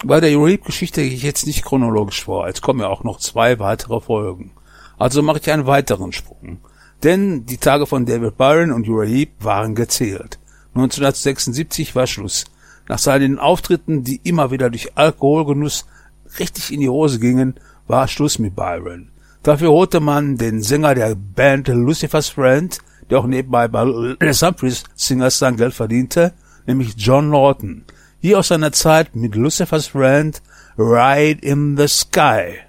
Bei der Uribe-Geschichte gehe ich jetzt nicht chronologisch vor, jetzt kommen ja auch noch 2 weitere Folgen. Also mache ich einen weiteren Sprung. Denn die Tage von David Byron und Uribe waren gezählt. 1976 war Schluss. Nach seinen Auftritten, die immer wieder durch Alkoholgenuss richtig in die Hose gingen, war Schluss mit Byron. Dafür holte man den Sänger der Band Lucifer's Friend, der auch nebenbei bei Les Humphreys Singers sein Geld verdiente, nämlich John Lawton. Hier aus seiner Zeit mit Lucifer's Friend Ride in the Sky.